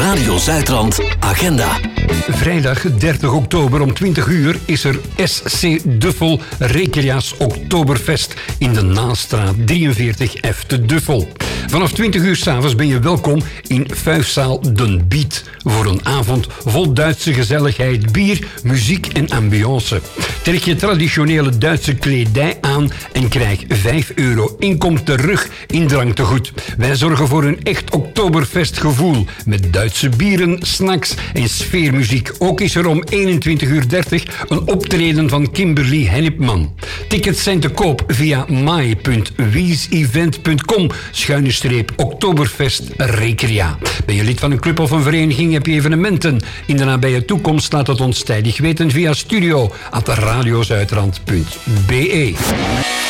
Radio Zuidrand Agenda. Vrijdag 30 oktober om 20 uur is er SC Duffel Recrea's Oktoberfest in de Nastraat 43F te Duffel. Vanaf 20 uur 's avonds ben je welkom in Vuistzaal Den Biet voor een avond vol Duitse gezelligheid, bier, muziek en ambiance. Trek je traditionele Duitse kledij aan en krijg €5 inkom terug in dranktegoed. Wij zorgen voor een echt Oktoberfestgevoel met Duitse bieren, snacks en sfeermuziek. Ook is er om 21:30 een optreden van Kimberly Hennepman. Tickets zijn te koop via mai.wiesevent.com/Oktoberfest Recrea. Ben je lid van een club of een vereniging, heb je evenementen in de nabije toekomst, laat het ons tijdig weten via studio@radiozuidrand.be.